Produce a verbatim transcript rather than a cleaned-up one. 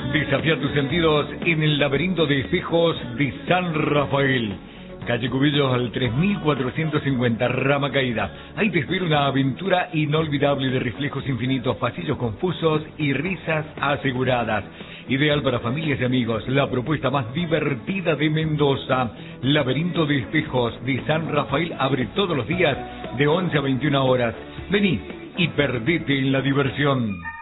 Desafía tus sentidos en el laberinto de espejos de San Rafael. Calle Cubillos al tres mil cuatrocientos cincuenta, Rama Caída. Ahí te espera una aventura inolvidable de reflejos infinitos, pasillos confusos y risas aseguradas. Ideal para familias y amigos, la propuesta más divertida de Mendoza. Laberinto de espejos de San Rafael abre todos los días de once a veintiuna horas. Vení y perdete en la diversión.